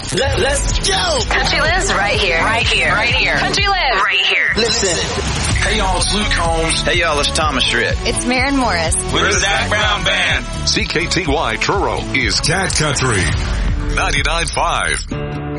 Let's go. Country lives right here. Right here. Right here. Country lives right here. Listen. Hey y'all, it's Luke Combs. Hey y'all, it's Thomas Schritt. It's Maren Morris. We're the Zach Brown Band. CKTY Truro is Cat Country 99.5.